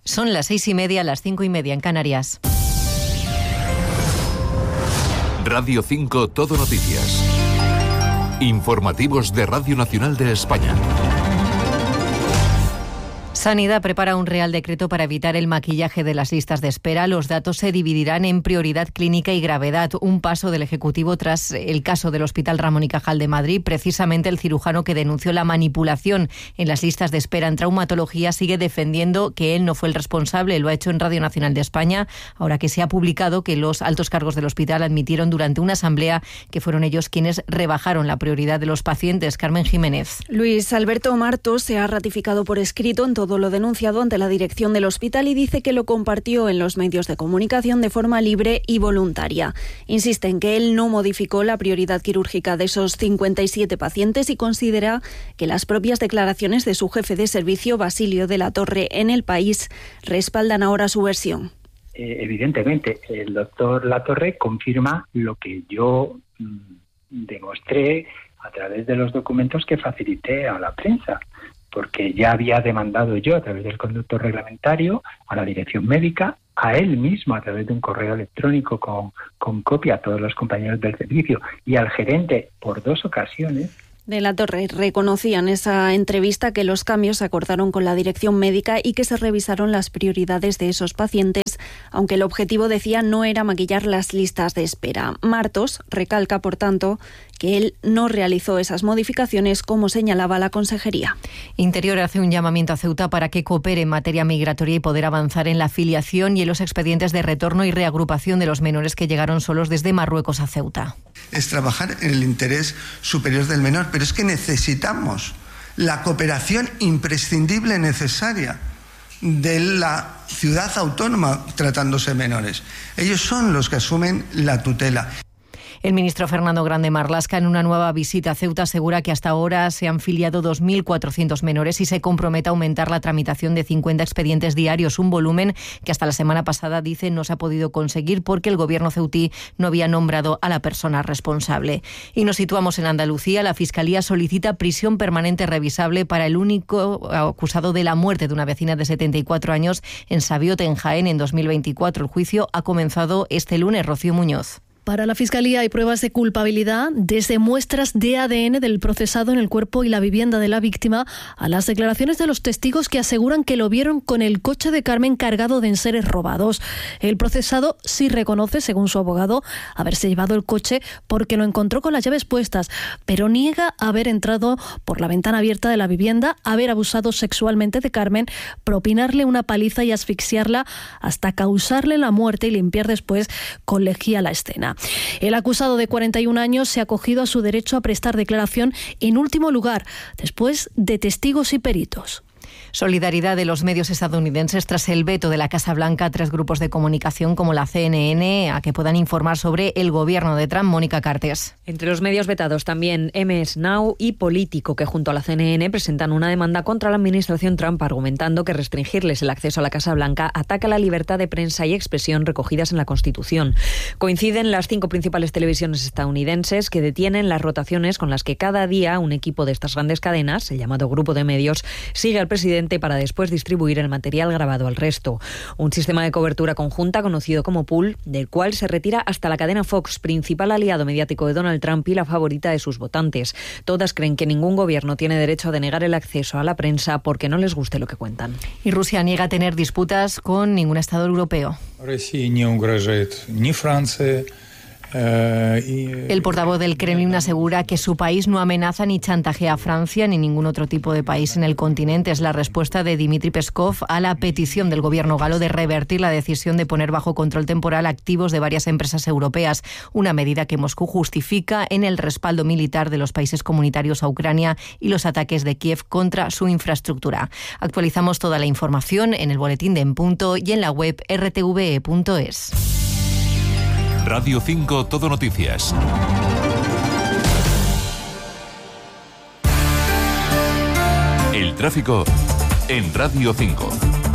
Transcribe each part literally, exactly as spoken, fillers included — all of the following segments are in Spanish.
Son las seis y media, las cinco y media en Canarias. Radio cinco Todo Noticias. Informativos de Radio Nacional de España. Sanidad prepara un Real Decreto para evitar el maquillaje de las listas de espera. Los datos se dividirán en prioridad clínica y gravedad. Un paso del Ejecutivo tras el caso del Hospital Ramón y Cajal de Madrid. Precisamente el cirujano que denunció la manipulación en las listas de espera en traumatología sigue defendiendo que él no fue el responsable. Lo ha hecho en Radio Nacional de España, ahora que se ha publicado que los altos cargos del hospital admitieron durante una asamblea que fueron ellos quienes rebajaron la prioridad de los pacientes. Carmen Jiménez. Luis Alberto Martos se ha ratificado por escrito en todo lo denunciado ante la dirección del hospital y dice que lo compartió en los medios de comunicación de forma libre y voluntaria. Insiste en que él no modificó la prioridad quirúrgica de esos cincuenta y siete pacientes y considera que las propias declaraciones de su jefe de servicio, Basilio de la Torre, en El País, respaldan ahora su versión. Eh, evidentemente, el doctor Latorre confirma lo que yo mmm, demostré a través de los documentos que facilité a la prensa, porque ya había demandado yo a través del conducto reglamentario a la dirección médica, a él mismo a través de un correo electrónico con, con copia a todos los compañeros del servicio y al gerente por dos ocasiones. De la Torre reconocía en esa entrevista que los cambios se acordaron con la dirección médica y que se revisaron las prioridades de esos pacientes, aunque el objetivo, decía, no era maquillar las listas de espera. Martos recalca, por tanto, que él no realizó esas modificaciones como señalaba la Consejería. Interior hace un llamamiento a Ceuta para que coopere en materia migratoria y poder avanzar en la filiación y en los expedientes de retorno y reagrupación de los menores que llegaron solos desde Marruecos a Ceuta. Es trabajar en el interés superior del menor, pero es que necesitamos la cooperación imprescindible necesaria de la ciudad autónoma tratándose menores. Ellos son los que asumen la tutela. El ministro Fernando Grande Marlaska, en una nueva visita a Ceuta, asegura que hasta ahora se han filiado dos mil cuatrocientos menores y se compromete a aumentar la tramitación de cincuenta expedientes diarios, un volumen que hasta la semana pasada, dice, no se ha podido conseguir porque el gobierno ceutí no había nombrado a la persona responsable. Y nos situamos en Andalucía. La Fiscalía solicita prisión permanente revisable para el único acusado de la muerte de una vecina de setenta y cuatro años en Sabiote, en Jaén, en dos mil veinticuatro. El juicio ha comenzado este lunes. Rocío Muñoz. Para la Fiscalía hay pruebas de culpabilidad, desde muestras de A D N del procesado en el cuerpo y la vivienda de la víctima, a las declaraciones de los testigos que aseguran que lo vieron con el coche de Carmen cargado de enseres robados. El procesado sí reconoce, según su abogado, haberse llevado el coche porque lo encontró con las llaves puestas, pero niega haber entrado por la ventana abierta de la vivienda, haber abusado sexualmente de Carmen, propinarle una paliza y asfixiarla hasta causarle la muerte y limpiar después con lejía la escena. El acusado de cuarenta y un años se ha acogido a su derecho a prestar declaración en último lugar, después de testigos y peritos. Solidaridad de los medios estadounidenses tras el veto de la Casa Blanca a tres grupos de comunicación como la C N N a que puedan informar sobre el gobierno de Trump. Mónica Cartes. Entre los medios vetados también M S Now y Político, que junto a la C N N presentan una demanda contra la administración Trump, argumentando que restringirles el acceso a la Casa Blanca ataca la libertad de prensa y expresión recogidas en la Constitución. Coinciden las cinco principales televisiones estadounidenses que detienen las rotaciones con las que cada día un equipo de estas grandes cadenas, el llamado grupo de medios, sigue al presidente para después distribuir el material grabado al resto. Un sistema de cobertura conjunta conocido como pool, del cual se retira hasta la cadena Fox, principal aliado mediático de Donald Trump y la favorita de sus votantes. Todas creen que ningún gobierno tiene derecho a denegar el acceso a la prensa porque no les guste lo que cuentan. Y Rusia niega tener disputas con ningún Estado europeo. El portavoz del Kremlin asegura que su país no amenaza ni chantajea a Francia ni ningún otro tipo de país en el continente. Es la respuesta de Dmitry Peskov a la petición del gobierno galo de revertir la decisión de poner bajo control temporal activos de varias empresas europeas, una medida que Moscú justifica en el respaldo militar de los países comunitarios a Ucrania y los ataques de Kiev contra su infraestructura. Actualizamos toda la información en el boletín de En Punto y en la web r t v e punto es. Radio cinco Todo Noticias. El tráfico en Radio cinco.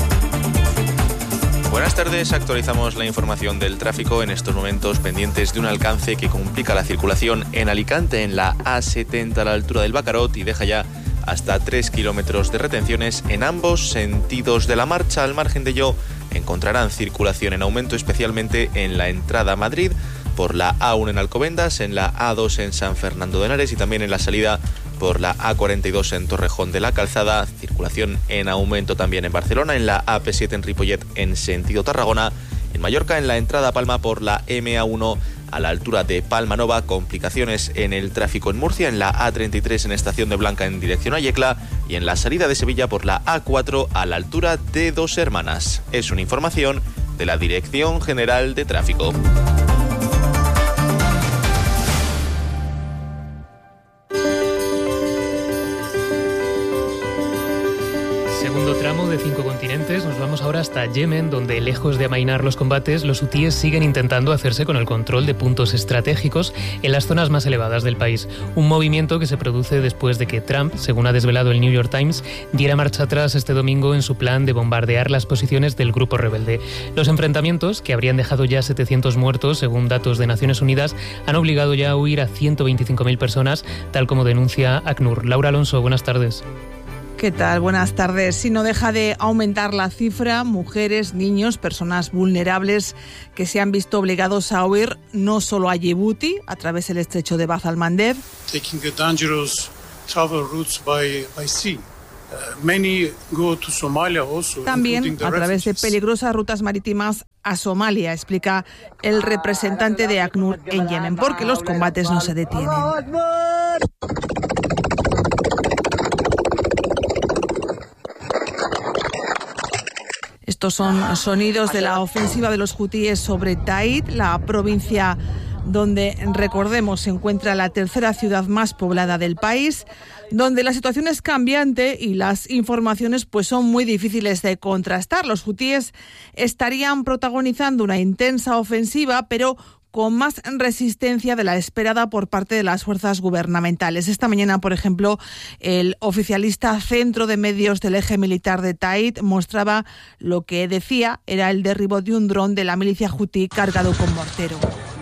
Buenas tardes, actualizamos la información del tráfico en estos momentos pendientes de un alcance que complica la circulación en Alicante, en la A setenta a la altura del Bacarot y deja ya hasta tres kilómetros de retenciones en ambos sentidos de la marcha. Al margen de ello, encontrarán circulación en aumento, especialmente en la entrada a Madrid, por la A uno en Alcobendas, en la A dos en San Fernando de Henares y también en la salida por la A cuarenta y dos en Torrejón de la Calzada. Circulación en aumento también en Barcelona, en la A P siete en Ripollet en sentido Tarragona, en Mallorca en la entrada a Palma por la M A uno a la altura de Palma Nova. Complicaciones en el tráfico en Murcia, en la A treinta y tres en Estación de Blanca en dirección a Yecla y en la salida de Sevilla por la A cuatro a la altura de Dos Hermanas. Es una información de la Dirección General de Tráfico. Segundo tramo de cinco continentes, nos vamos ahora hasta Yemen, donde lejos de amainar los combates, los hutíes siguen intentando hacerse con el control de puntos estratégicos en las zonas más elevadas del país. Un movimiento que se produce después de que Trump, según ha desvelado el New York Times, diera marcha atrás este domingo en su plan de bombardear las posiciones del grupo rebelde. Los enfrentamientos, que habrían dejado ya setecientos muertos, según datos de Naciones Unidas, han obligado ya a huir a ciento veinticinco mil personas, tal como denuncia ACNUR. Laura Alonso, buenas tardes. ¿Qué tal? Buenas tardes. Si no deja de aumentar la cifra, mujeres, niños, personas vulnerables que se han visto obligados a huir no solo a Yibuti, a través del estrecho de Bab al-Mandeb, taking the dangerous travel routes by, by sea. Uh, many go to Somalia also, también a través de peligrosas rutas marítimas a Somalia, explica el representante de ACNUR en Yemen, porque los combates no se detienen. Estos son sonidos de la ofensiva de los hutíes sobre Taid, la provincia donde, recordemos, se encuentra la tercera ciudad más poblada del país, donde la situación es cambiante y las informaciones pues son muy difíciles de contrastar. Los hutíes estarían protagonizando una intensa ofensiva, pero con más resistencia de la esperada por parte de las fuerzas gubernamentales. Esta mañana, por ejemplo, el oficialista Centro de Medios del Eje Militar de Taid mostraba lo que decía era el derribo de un dron de la milicia hutí cargado con mortero.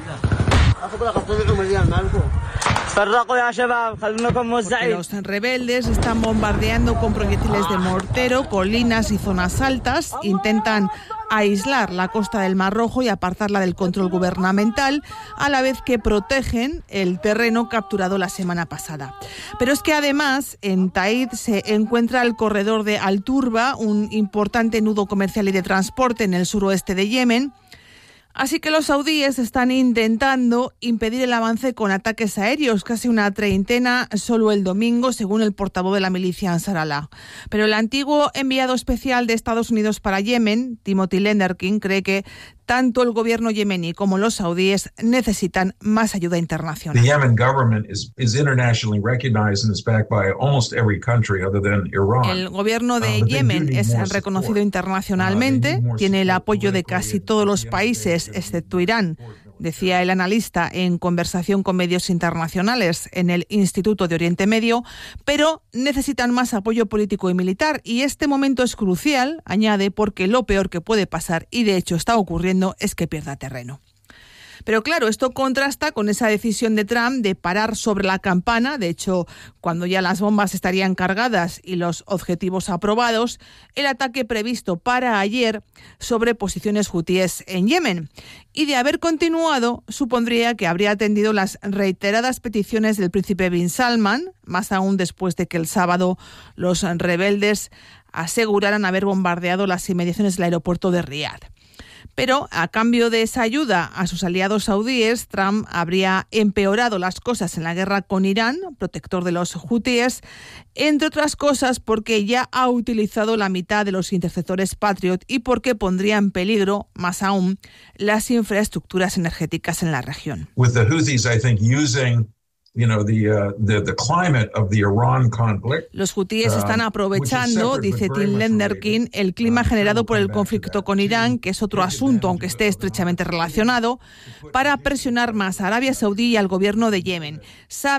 Los rebeldes están bombardeando con proyectiles de mortero colinas y zonas altas, intentan aislar la costa del Mar Rojo y apartarla del control gubernamental, a la vez que protegen el terreno capturado la semana pasada. Pero es que además en Taid se encuentra el corredor de Al-Turba, un importante nudo comercial y de transporte en el suroeste de Yemen. Así que los saudíes están intentando impedir el avance con ataques aéreos, casi una treintena solo el domingo, según el portavoz de la milicia Ansar Allah. Pero el antiguo enviado especial de Estados Unidos para Yemen, Timothy Lenderking, cree que tanto el gobierno yemení como los saudíes necesitan más ayuda internacional. The Yemen government is, is internationally recognized and is backed by almost every country other than Iran. El gobierno de uh, Yemen es reconocido internacionalmente, uh, tiene el apoyo de casi todos los países, excepto Irán, decía el analista en conversación con medios internacionales en el Instituto de Oriente Medio, pero necesitan más apoyo político y militar, y este momento es crucial, añade, porque lo peor que puede pasar, y de hecho está ocurriendo, es que pierda terreno. Pero claro, esto contrasta con esa decisión de Trump de parar sobre la campana. De hecho, cuando ya las bombas estarían cargadas y los objetivos aprobados, el ataque previsto para ayer sobre posiciones hutíes en Yemen. Y de haber continuado, supondría que habría atendido las reiteradas peticiones del príncipe bin Salman, más aún después de que el sábado los rebeldes aseguraran haber bombardeado las inmediaciones del aeropuerto de Riad. Pero a cambio de esa ayuda a sus aliados saudíes, Trump habría empeorado las cosas en la guerra con Irán, protector de los hutíes, entre otras cosas porque ya ha utilizado la mitad de los interceptores Patriot y porque pondría en peligro, más aún, las infraestructuras energéticas en la región. With the Houthis, I think, using You know, the, uh, the, the climate of the Iran conflict. Los hutíes están aprovechando, dice Tim Lenderking, el clima generado por el conflicto con Irán, que es otro asunto, aunque esté estrechamente relacionado, para presionar más a Arabia Saudí y al gobierno de Yemen. Saben,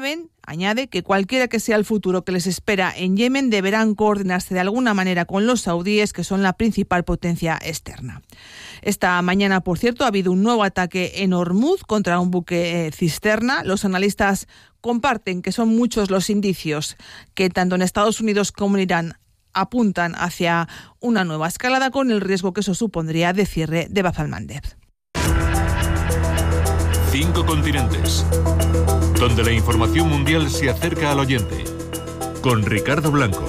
Añade que cualquiera que sea el futuro que les espera en Yemen deberán coordinarse de alguna manera con los saudíes, que son la principal potencia externa. Esta mañana, por cierto, ha habido un nuevo ataque en Hormuz contra un buque eh, cisterna. Los analistas comparten que son muchos los indicios que tanto en Estados Unidos como en Irán apuntan hacia una nueva escalada, con el riesgo que eso supondría de cierre de Bab al-Mandeb. Cinco continentes, donde la información mundial se acerca al oyente. Con Ricardo Blanco.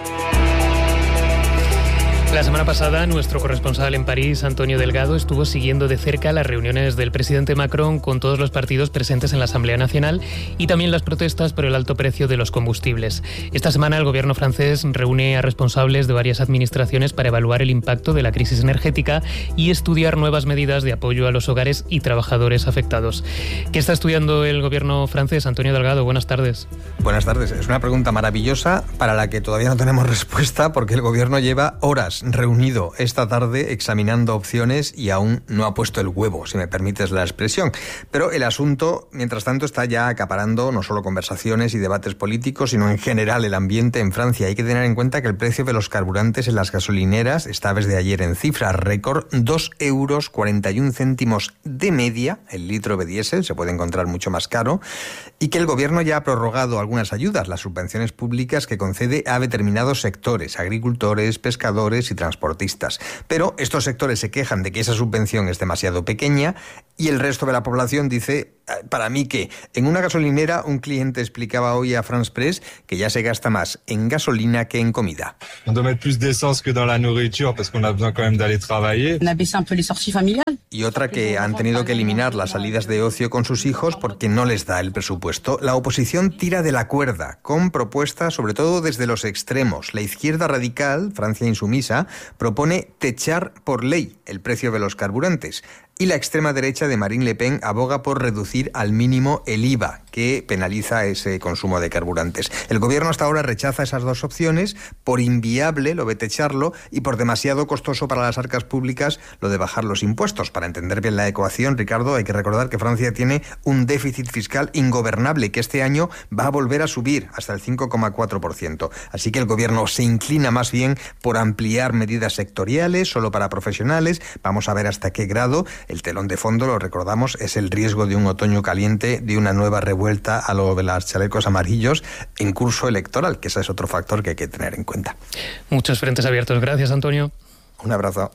La semana pasada, nuestro corresponsal en París, Antonio Delgado, estuvo siguiendo de cerca las reuniones del presidente Macron con todos los partidos presentes en la Asamblea Nacional y también las protestas por el alto precio de los combustibles. Esta semana, el gobierno francés reúne a responsables de varias administraciones para evaluar el impacto de la crisis energética y estudiar nuevas medidas de apoyo a los hogares y trabajadores afectados. ¿Qué está estudiando el gobierno francés? Antonio Delgado, buenas tardes. Buenas tardes. Es una pregunta maravillosa para la que todavía no tenemos respuesta, porque el gobierno lleva horas reunido esta tarde examinando opciones y aún no ha puesto el huevo, si me permites la expresión. Pero el asunto, mientras tanto, está ya acaparando no solo conversaciones y debates políticos, sino en general el ambiente en Francia. Hay que tener en cuenta que el precio de los carburantes en las gasolineras está desde ayer en cifras récord, dos euros cuarenta y un céntimos de media el litro de diésel, se puede encontrar mucho más caro, y que el gobierno ya ha prorrogado algunas ayudas, las subvenciones públicas que concede a determinados sectores, agricultores, pescadores y transportistas. Pero estos sectores se quejan de que esa subvención es demasiado pequeña y el resto de la población dice, para mí que en una gasolinera un cliente explicaba hoy a France Press que ya se gasta más en gasolina que en comida. On doit mettre plus d'essence que dans la nourriture parce qu'on a besoin quand même d'aller travailler. On a baissé un peu les sorties familiales. Y otra que han tenido que eliminar las salidas de ocio con sus hijos porque no les da el presupuesto. La oposición tira de la cuerda con propuestas sobre todo desde los extremos. La izquierda radical, Francia Insumisa, propone techar por ley el precio de los carburantes. Y la extrema derecha de Marine Le Pen aboga por reducir al mínimo el I V A, que penaliza ese consumo de carburantes. El gobierno hasta ahora rechaza esas dos opciones, por inviable lo de techarlo y por demasiado costoso para las arcas públicas lo de bajar los impuestos. Para entender bien la ecuación, Ricardo, hay que recordar que Francia tiene un déficit fiscal ingobernable que este año va a volver a subir hasta el cinco coma cuatro por ciento. Así que el gobierno se inclina más bien por ampliar medidas sectoriales, solo para profesionales. Vamos a ver hasta qué grado. El telón de fondo, lo recordamos, es el riesgo de un otoño caliente, de una nueva revuelta a lo de los chalecos amarillos en curso electoral, que ese es otro factor que hay que tener en cuenta. Muchos frentes abiertos. Gracias, Antonio. Un abrazo.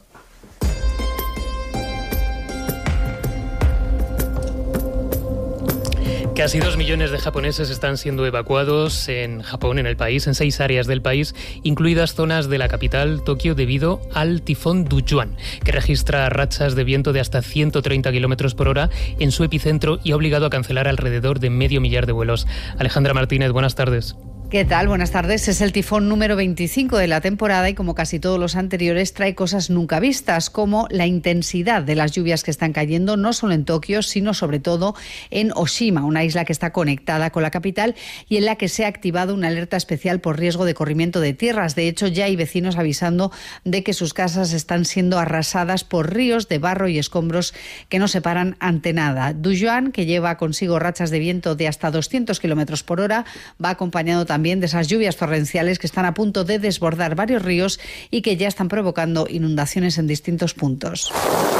Casi dos millones de japoneses están siendo evacuados en Japón, en el país, en seis áreas del país, incluidas zonas de la capital, Tokio, debido al tifón Dujuan, que registra rachas de viento de hasta ciento treinta kilómetros por hora en su epicentro y ha obligado a cancelar alrededor de medio millar de vuelos. Alejandra Martínez, buenas tardes. ¿Qué tal? Buenas tardes. Es el tifón número veinticinco de la temporada y, como casi todos los anteriores, trae cosas nunca vistas, como la intensidad de las lluvias que están cayendo, no solo en Tokio, sino sobre todo en Oshima, una isla que está conectada con la capital y en la que se ha activado una alerta especial por riesgo de corrimiento de tierras. De hecho, ya hay vecinos avisando de que sus casas están siendo arrasadas por ríos de barro y escombros que no se paran ante nada. Dujuan, que lleva consigo rachas de viento de hasta doscientos kilómetros por hora, va acompañado también también de esas lluvias torrenciales que están a punto de desbordar varios ríos y que ya están provocando inundaciones en distintos puntos.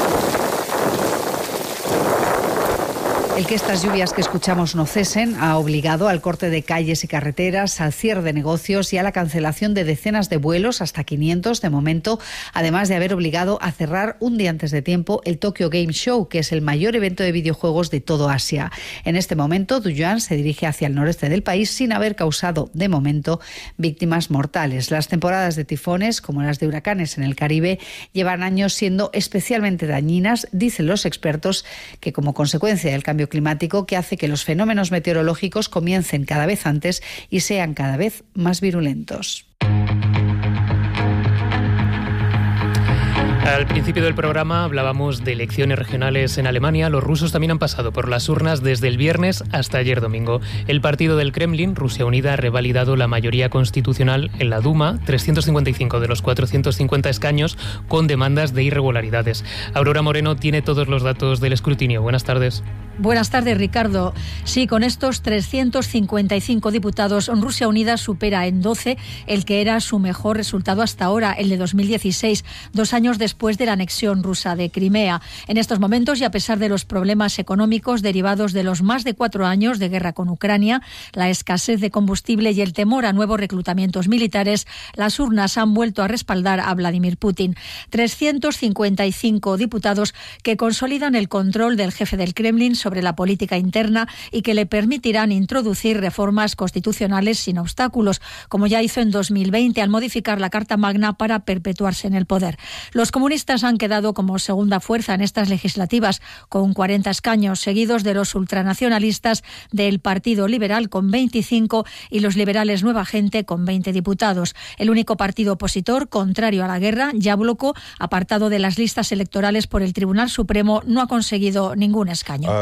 El que estas lluvias que escuchamos no cesen ha obligado al corte de calles y carreteras, al cierre de negocios y a la cancelación de decenas de vuelos, hasta quinientos de momento, además de haber obligado a cerrar un día antes de tiempo el Tokyo Game Show, que es el mayor evento de videojuegos de todo Asia. En este momento, Dujuan se dirige hacia el noreste del país sin haber causado, de momento, víctimas mortales. Las temporadas de tifones, como las de huracanes en el Caribe, llevan años siendo especialmente dañinas, dicen los expertos, que como consecuencia del cambio climático que hace que los fenómenos meteorológicos comiencen cada vez antes y sean cada vez más virulentos. Al principio del programa hablábamos de elecciones regionales en Alemania. Los rusos también han pasado por las urnas desde el viernes hasta ayer domingo. El partido del Kremlin, Rusia Unida, ha revalidado la mayoría constitucional en la Duma, trescientos cincuenta y cinco de los cuatrocientos cincuenta escaños, con demandas de irregularidades. Aurora Moreno tiene todos los datos del escrutinio. Buenas tardes. Buenas tardes, Ricardo. Sí, con estos trescientos cincuenta y cinco diputados, Rusia Unida supera en doce el que era su mejor resultado hasta ahora, el de dos mil dieciséis, dos años después de la anexión rusa de Crimea. En estos momentos, y a pesar de los problemas económicos derivados de los más de cuatro años de guerra con Ucrania, la escasez de combustible y el temor a nuevos reclutamientos militares, las urnas han vuelto a respaldar a Vladimir Putin. trescientos cincuenta y cinco diputados que consolidan el control del jefe del Kremlin sobre sobre la política interna y que le permitirán introducir reformas constitucionales sin obstáculos, como ya hizo en dos mil veinte al modificar la Carta Magna para perpetuarse en el poder. Los comunistas han quedado como segunda fuerza en estas legislativas, con cuarenta escaños, seguidos de los ultranacionalistas del Partido Liberal con veinticinco y los liberales Nueva Gente con veinte diputados. El único partido opositor, contrario a la guerra, Yabloko, apartado de las listas electorales por el Tribunal Supremo, no ha conseguido ningún escaño.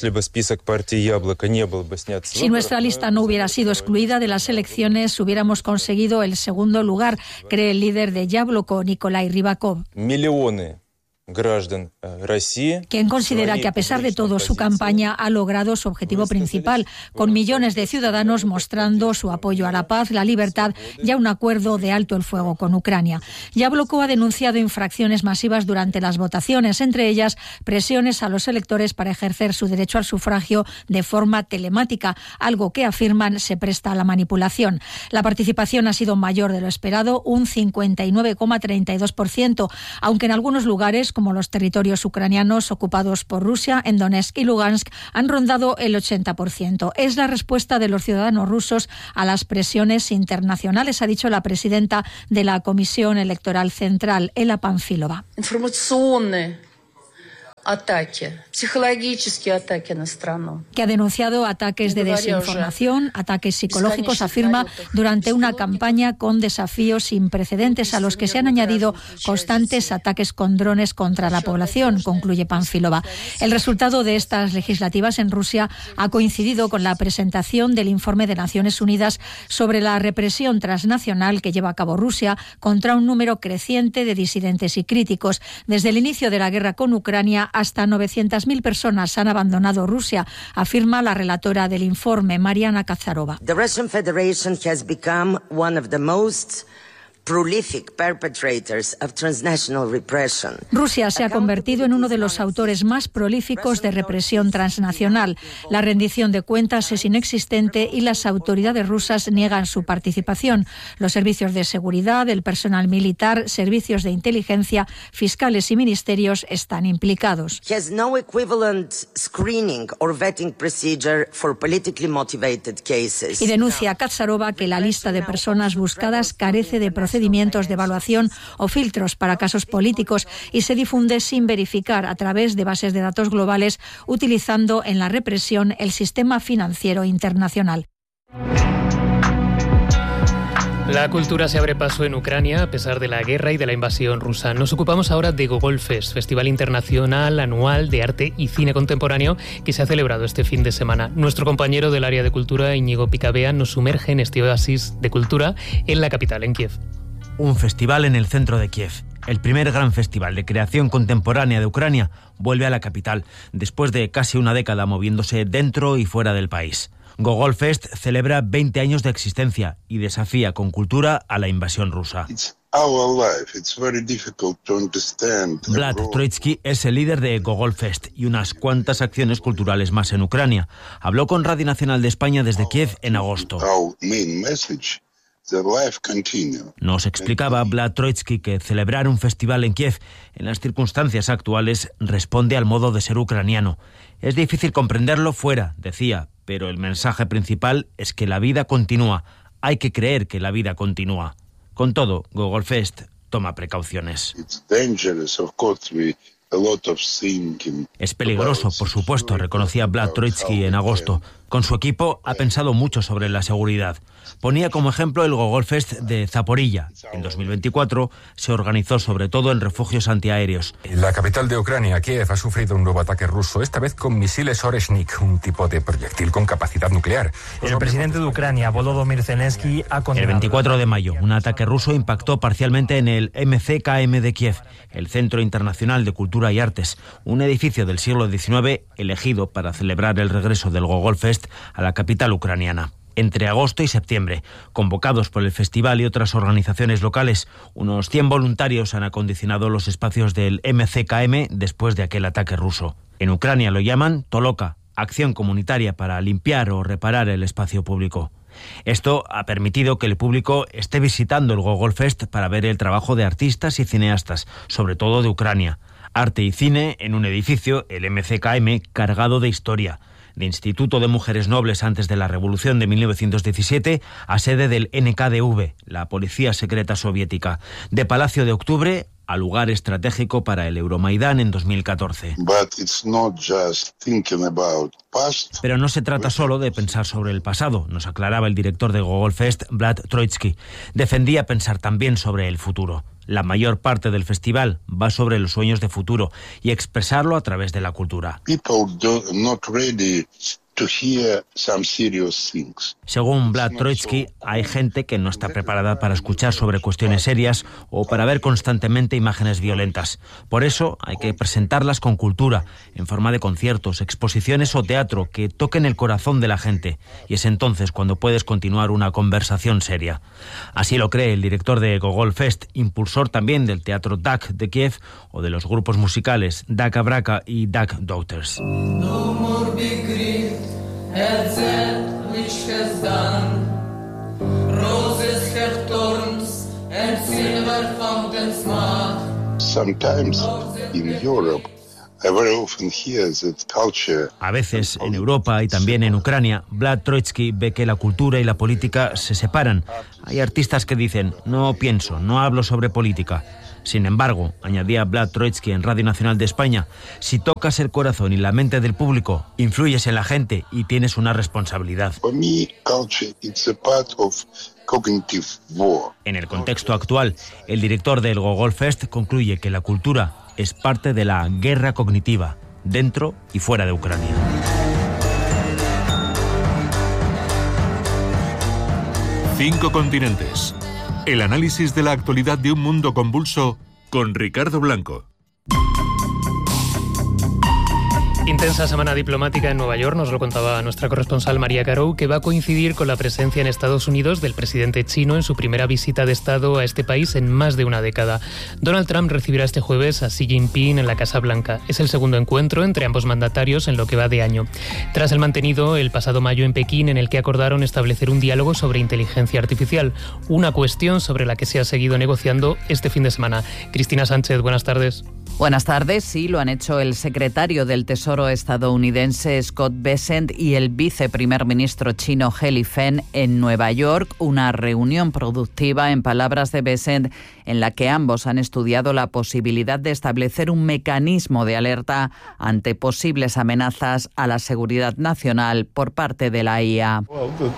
Si nuestra lista no hubiera sido excluida de las elecciones, hubiéramos conseguido el segundo lugar, cree el líder de Yabloko, Nikolai Rybakov, quien considera que a pesar de todo su campaña ha logrado su objetivo principal, con millones de ciudadanos mostrando su apoyo a la paz, la libertad y a un acuerdo de alto el fuego con Ucrania. Yabloko ha denunciado infracciones masivas durante las votaciones, entre ellas presiones a los electores para ejercer su derecho al sufragio de forma telemática, algo que afirman se presta a la manipulación. La participación ha sido mayor de lo esperado, un cincuenta y nueve coma treinta y dos por ciento, aunque en algunos lugares, como los territorios ucranianos ocupados por Rusia, en Donetsk y Lugansk, han rondado el ochenta por ciento. Es la respuesta de los ciudadanos rusos a las presiones internacionales, ha dicho la presidenta de la Comisión Electoral Central, Ela Panfilova. Que ha denunciado ataques de desinformación, ataques psicológicos, afirma, durante una campaña con desafíos sin precedentes a los que se han añadido constantes ataques con drones contra la población, concluye Panfilova. El resultado de estas legislativas en Rusia ha coincidido con la presentación del informe de Naciones Unidas sobre la represión transnacional que lleva a cabo Rusia contra un número creciente de disidentes y críticos. Desde el inicio de la guerra con Ucrania, hasta novecientas mil personas han abandonado Rusia, afirma la relatora del informe, Mariana Kazarova. The Russian Federation has become one of the most prolific perpetrators of transnational repression. Rusia se ha convertido en uno de los autores más prolíficos de represión transnacional. La rendición de cuentas es inexistente y las autoridades rusas niegan su participación. Los servicios de seguridad, el personal militar, servicios de inteligencia, fiscales y ministerios están implicados. Has no equivalent screening or vetting procedure for politically motivated cases. Y denuncia Kazarova que la lista de personas buscadas carece de procedimientos procedimientos de evaluación o filtros para casos políticos y se difunde sin verificar a través de bases de datos globales, utilizando en la represión el sistema financiero internacional. La cultura se abre paso en Ucrania a pesar de la guerra y de la invasión rusa. Nos ocupamos ahora de Gogol Fest, festival internacional anual de arte y cine contemporáneo que se ha celebrado este fin de semana. Nuestro compañero del área de cultura, Íñigo Picabea, nos sumerge en este oasis de cultura en la capital, en Kiev. Un festival en el centro de Kiev. El primer gran festival de creación contemporánea de Ucrania vuelve a la capital, después de casi una década moviéndose dentro y fuera del país. Gogol Fest celebra veinte años de existencia y desafía con cultura a la invasión rusa. Vlad Troitsky es el líder de Gogol Fest y unas cuantas acciones culturales más en Ucrania. Habló con Radio Nacional de España desde Kiev en agosto. Nos explicaba Vlad Troitsky que celebrar un festival en Kiev en las circunstancias actuales responde al modo de ser ucraniano. Es difícil comprenderlo fuera, decía, pero el mensaje principal es que la vida continúa. Hay que creer que la vida continúa. Con todo, Gogol Fest toma precauciones. Es peligroso, por supuesto, reconocía Vlad Troitsky en agosto. Con su equipo ha pensado mucho sobre la seguridad. Ponía como ejemplo el Gogol Fest de Zaporilla. En dos mil veinticuatro se organizó sobre todo en refugios antiaéreos. La capital de Ucrania, Kiev, ha sufrido un nuevo ataque ruso, esta vez con misiles Oreshnik, un tipo de proyectil con capacidad nuclear. El presidente de Ucrania, Volodymyr Zelensky, ha condenado... El veinticuatro de mayo, un ataque ruso impactó parcialmente en el M C K M de Kiev, el Centro Internacional de Cultura y Artes, un edificio del siglo diecinueve elegido para celebrar el regreso del Gogol Fest a la capital ucraniana. Entre agosto y septiembre, convocados por el festival y otras organizaciones locales, unos cien voluntarios han acondicionado los espacios del M C K M después de aquel ataque ruso. En Ucrania lo llaman Toloka, acción comunitaria para limpiar o reparar el espacio público. Esto ha permitido que el público esté visitando el Gogol Fest para ver el trabajo de artistas y cineastas, sobre todo de Ucrania. Arte y cine en un edificio, el M C K M, cargado de historia. De Instituto de Mujeres Nobles antes de la Revolución de mil novecientos diecisiete a sede del N K D V, la Policía Secreta Soviética. De Palacio de Octubre a lugar estratégico para el Euromaidán en dos mil catorce. Pero no se trata solo de pensar sobre el pasado, nos aclaraba el director de Gogol Fest, Vlad Troitsky. Defendía pensar también sobre el futuro. La mayor parte del festival va sobre los sueños de futuro y expresarlo a través de la cultura. Según Vlad Troitsky, hay gente que no está preparada para escuchar sobre cuestiones serias o para ver constantemente imágenes violentas. Por eso hay que presentarlas con cultura, en forma de conciertos, exposiciones o teatro que toquen el corazón de la gente. Y es entonces cuando puedes continuar una conversación seria. Así lo cree el director de Gogol Fest, impulsor también del Teatro D A C de Kiev o de los grupos musicales Daka Braka y Dak Daughters. At that which has done, roses have thorns and silver fountains mark. Sometimes in Europe, I very often hear that culture. A veces en Europa y también en Ucrania, Vlad Troitsky ve que la cultura y la política se separan. Hay artistas que dicen, no pienso, no hablo sobre política. Sin embargo, añadía Vlad Troitsky en Radio Nacional de España, si tocas el corazón y la mente del público, influyes en la gente y tienes una responsabilidad. For me, culture is a part of cognitive war. En el contexto actual, el director del Gogol Fest concluye que la cultura es parte de la guerra cognitiva, dentro y fuera de Ucrania. Cinco continentes. El análisis de la actualidad de un mundo convulso con Ricardo Blanco. Intensa semana diplomática en Nueva York, nos lo contaba nuestra corresponsal María Carou, que va a coincidir con la presencia en Estados Unidos del presidente chino en su primera visita de Estado a este país en más de una década. Donald Trump recibirá este jueves a Xi Jinping en la Casa Blanca. Es el segundo encuentro entre ambos mandatarios en lo que va de año. Tras el mantenido el pasado mayo en Pekín, en el que acordaron establecer un diálogo sobre inteligencia artificial, una cuestión sobre la que se ha seguido negociando este fin de semana. Cristina Sánchez, buenas tardes. Buenas tardes. Sí, lo han hecho el secretario del Tesoro estadounidense Scott Bessent y el viceprimer ministro chino He Lifeng en Nueva York. Una reunión productiva, en palabras de Bessent, en la que ambos han estudiado la posibilidad de establecer un mecanismo de alerta ante posibles amenazas a la seguridad nacional por parte de la I A.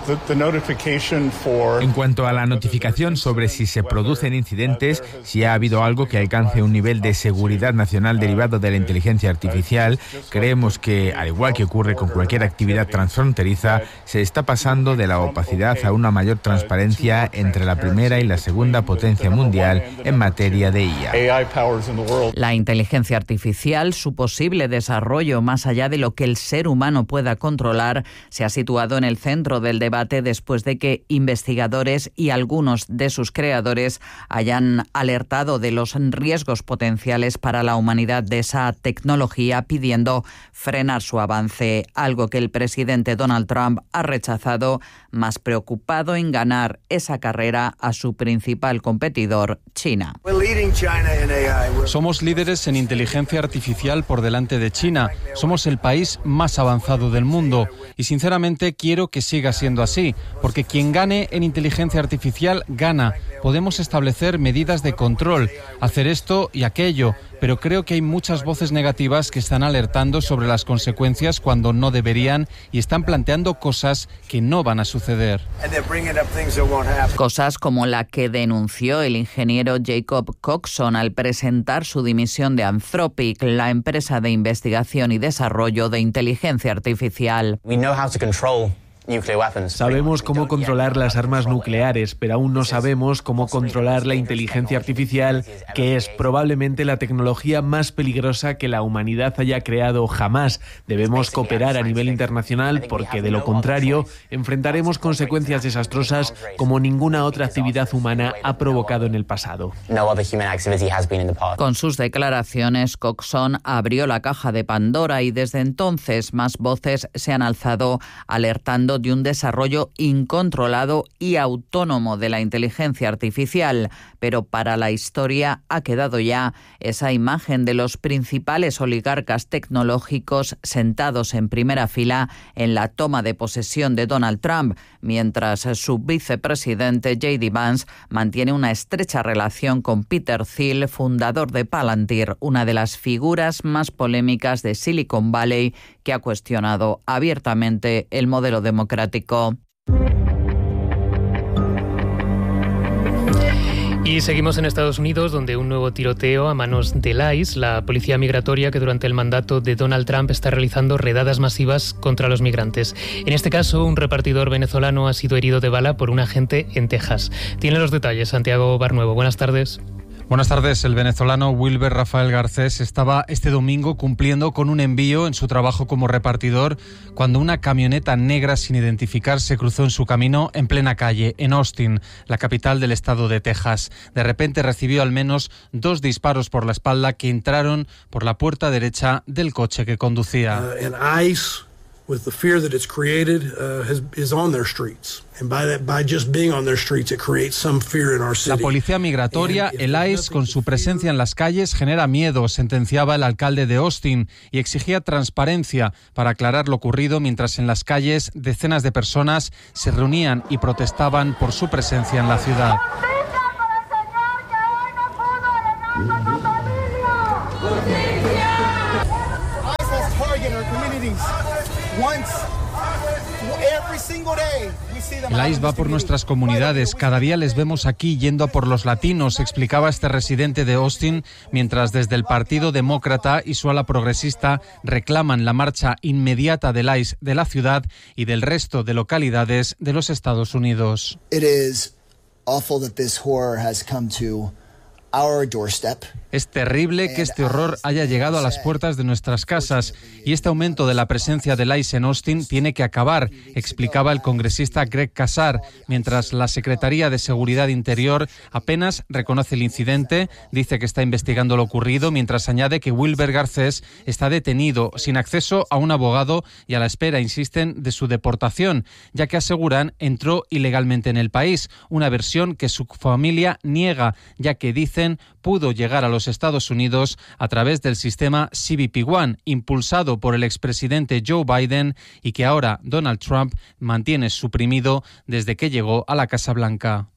En cuanto a la notificación sobre si se producen incidentes, si ha habido algo que alcance un nivel de seguridad nacional derivado de la inteligencia artificial, creemos que, al igual que ocurre con cualquier actividad transfronteriza, se está pasando de la opacidad a una mayor transparencia entre la primera y la segunda potencia mundial en materia de I A. La inteligencia artificial, su posible desarrollo más allá de lo que el ser humano pueda controlar, se ha situado en el centro del debate después de que investigadores y algunos de sus creadores hayan alertado de los riesgos potenciales para la humanidad de esa tecnología, pidiendo frenar su avance, algo que el presidente Donald Trump ha rechazado, más preocupado en ganar esa carrera a su principal competidor, China. Somos líderes en inteligencia artificial por delante de China. Somos el país más avanzado del mundo y sinceramente quiero que siga siendo así, porque quien gane en inteligencia artificial gana. Podemos establecer medidas de control, hacer esto y aquello, pero creo que hay muchas voces negativas que están alertando sobre las consecuencias cuando no deberían y están planteando cosas que no van a suceder. Cosas como la que denunció el ingeniero Jacob Coxon al presentar su dimisión de Anthropic, la empresa de investigación y desarrollo de inteligencia artificial. Sabemos cómo controlar las armas nucleares, pero aún no sabemos cómo controlar la inteligencia artificial, que es probablemente la tecnología más peligrosa que la humanidad haya creado jamás. Debemos cooperar a nivel internacional porque, de lo contrario, enfrentaremos consecuencias desastrosas como ninguna otra actividad humana ha provocado en el pasado. Con sus declaraciones, Coxon abrió la caja de Pandora y desde entonces más voces se han alzado alertando de un desarrollo incontrolado y autónomo de la inteligencia artificial, pero para la historia ha quedado ya esa imagen de los principales oligarcas tecnológicos sentados en primera fila en la toma de posesión de Donald Trump, mientras su vicepresidente J D Vance mantiene una estrecha relación con Peter Thiel, fundador de Palantir, una de las figuras más polémicas de Silicon Valley, que ha cuestionado abiertamente el modelo democrático. Y seguimos en Estados Unidos, donde un nuevo tiroteo a manos del I C E, la policía migratoria que durante el mandato de Donald Trump está realizando redadas masivas contra los migrantes. En este caso, un repartidor venezolano ha sido herido de bala por un agente en Texas. Tiene los detalles Santiago Barnuevo. Buenas tardes. Buenas tardes. El venezolano Wilber Rafael Garcés estaba este domingo cumpliendo con un envío en su trabajo como repartidor cuando una camioneta negra sin identificar se cruzó en su camino en plena calle, en Austin, la capital del estado de Texas. De repente recibió al menos dos disparos por la espalda que entraron por la puerta derecha del coche que conducía. Uh, ICE, with the fear that it's created, uh, has, is on their streets. And by that, by just being on their streets, it creates some fear in our city. La policía migratoria, el I C E, con su presencia en las calles, genera miedo, sentenciaba el alcalde de Austin y exigía transparencia para aclarar lo ocurrido, mientras en las calles decenas de personas se reunían y protestaban por su presencia en la ciudad. El I C E va por nuestras comunidades. Cada día les vemos aquí yendo a por los latinos, explicaba este residente de Austin, mientras desde el Partido Demócrata y su ala progresista reclaman la marcha inmediata del I C E de la ciudad y del resto de localidades de los Estados Unidos. It is awful that this horror has come to our doorstep. Es terrible que este horror haya llegado a las puertas de nuestras casas y este aumento de la presencia del I C E en Austin tiene que acabar, explicaba el congresista Greg Casar, mientras la Secretaría de Seguridad Interior apenas reconoce el incidente, dice que está investigando lo ocurrido, mientras añade que Wilber Garcés está detenido, sin acceso a un abogado y a la espera, insisten, de su deportación, ya que aseguran entró ilegalmente en el país, una versión que su familia niega, ya que dicen pudo llegar a los Estados Unidos a través del sistema C B P One, impulsado por el expresidente Joe Biden y que ahora Donald Trump mantiene suprimido desde que llegó a la Casa Blanca.